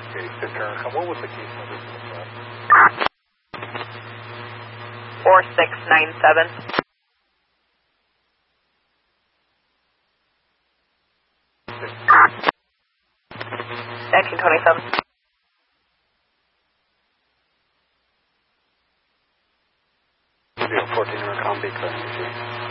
What was the case number for the flat? 4697. 1927. 14 Recon Beacon.